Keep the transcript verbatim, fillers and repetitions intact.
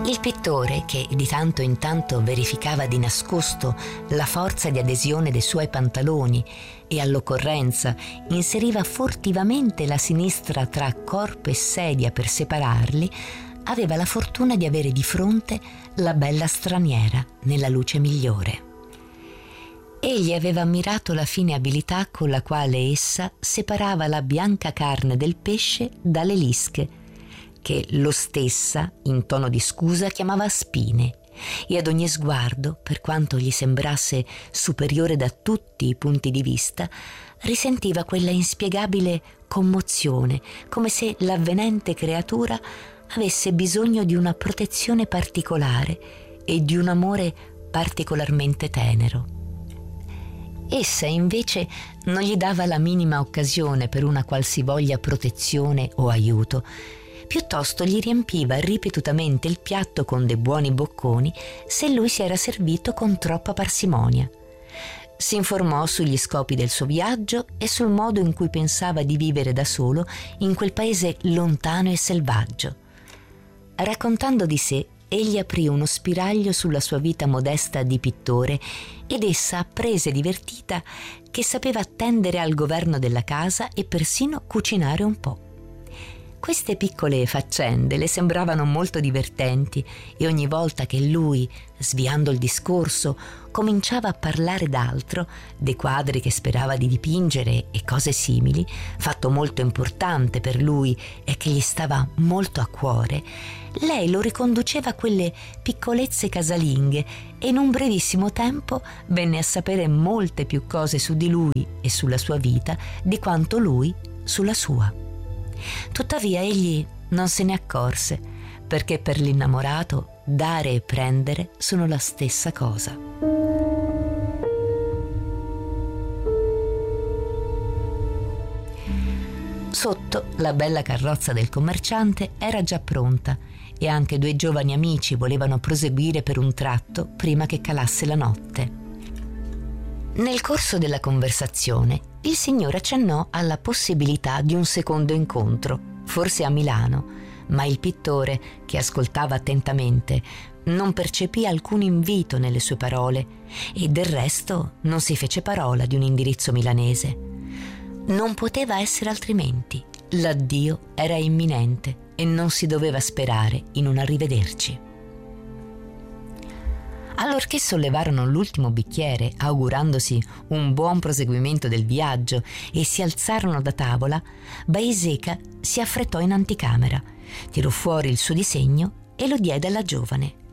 Il pittore, che di tanto in tanto verificava di nascosto la forza di adesione dei suoi pantaloni e all'occorrenza inseriva furtivamente la sinistra tra corpo e sedia per separarli, aveva la fortuna di avere di fronte la bella straniera nella luce migliore. Egli aveva ammirato la fine abilità con la quale essa separava la bianca carne del pesce dalle lische, che lo stessa, in tono di scusa, chiamava spine, e ad ogni sguardo, per quanto gli sembrasse superiore da tutti i punti di vista, risentiva quella inspiegabile commozione, come se l'avvenente creatura avesse bisogno di una protezione particolare e di un amore particolarmente tenero. Essa invece non gli dava la minima occasione per una qualsivoglia protezione o aiuto. Piuttosto gli riempiva ripetutamente il piatto con dei buoni bocconi se lui si era servito con troppa parsimonia. Si informò sugli scopi del suo viaggio e sul modo in cui pensava di vivere da solo in quel paese lontano e selvaggio. Raccontando di sé, egli aprì uno spiraglio sulla sua vita modesta di pittore ed essa apprese divertita che sapeva attendere al governo della casa e persino cucinare un po'. Queste piccole faccende le sembravano molto divertenti e ogni volta che lui, sviando il discorso, cominciava a parlare d'altro, dei quadri che sperava di dipingere e cose simili, fatto molto importante per lui e che gli stava molto a cuore, lei lo riconduceva a quelle piccolezze casalinghe e in un brevissimo tempo venne a sapere molte più cose su di lui e sulla sua vita di quanto lui sulla sua. Tuttavia egli non se ne accorse, perché per l'innamorato dare e prendere sono la stessa cosa. Sotto la bella carrozza del commerciante era già pronta e anche due giovani amici volevano proseguire per un tratto prima che calasse la notte. Nel corso della conversazione il signore accennò alla possibilità di un secondo incontro, forse a Milano, ma il pittore, che ascoltava attentamente, non percepì alcun invito nelle sue parole e del resto non si fece parola di un indirizzo milanese. Non poteva essere altrimenti, l'addio era imminente e non si doveva sperare in un arrivederci. Allorché sollevarono l'ultimo bicchiere, augurandosi un buon proseguimento del viaggio, e si alzarono da tavola, Baiseka si affrettò in anticamera, tirò fuori il suo disegno e lo diede alla giovane,